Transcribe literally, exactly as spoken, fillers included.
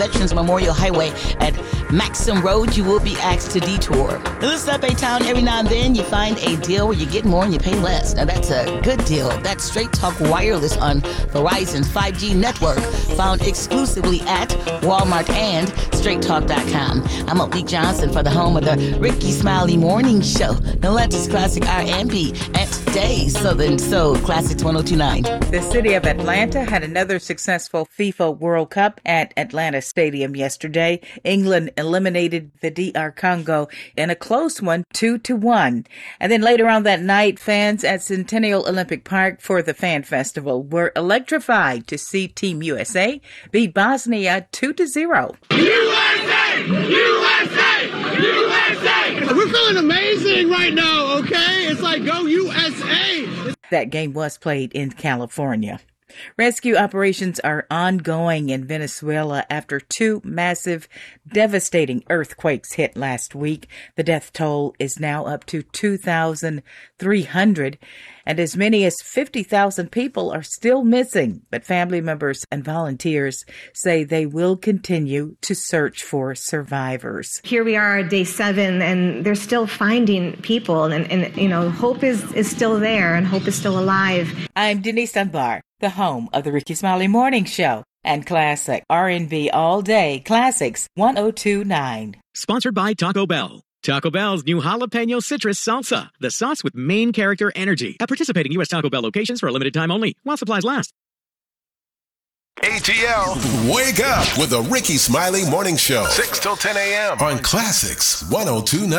Veterans Memorial Highway at Maxim Road, you will be asked to detour. In this up a town, every now and then you find a deal where you get more and you pay less. Now that's a good deal. That's Straight Talk Wireless on Verizon's five G network, found exclusively at Walmart and straight talk dot com. I'm Malik Johnson for the home of the Ricky Smiley Morning Show, the latest classic R and B, and today's Southern Soul Classics one oh two point nine. The city of Atlanta had another successful FIFA World Cup at Atlanta Stadium yesterday. England eliminated the D R Congo in a close one, two to one. And then later on that night, fans at Centennial Olympic Park for the Fan Festival were electrified to see Team U S A beat Bosnia two to zero. U S A! U S A! U S A! We're feeling amazing right now, okay? It's like, go U S A! That game was played in California. Rescue operations are ongoing in Venezuela after two massive, devastating earthquakes hit last week. The death toll is now up to two thousand three hundred, and as many as fifty thousand people are still missing. But family members and volunteers say they will continue to search for survivors. Here we are, day seven, and they're still finding people, and, and you know, hope is, is still there, and hope is still alive. I'm Denise Dunbar, the home of the Ricky Smiley Morning Show and Classic R and B All Day Classics one oh two point nine. Sponsored by Taco Bell. Taco Bell's new Jalapeno Citrus Salsa, the sauce with main character energy. At participating U S Taco Bell locations for a limited time only, while supplies last. A T L, wake up with the Ricky Smiley Morning Show. six till ten a.m. on Classics one oh two point nine.